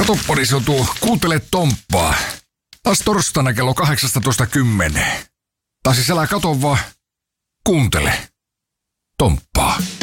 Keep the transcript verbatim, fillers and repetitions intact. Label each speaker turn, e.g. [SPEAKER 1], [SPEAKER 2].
[SPEAKER 1] Katoppani se on tuo Kuuntele Tomppaa. Taas torstaina kello kahdeksastatoista kymmeneen. Tai siis älä kato vaan, kuuntele Tomppaa.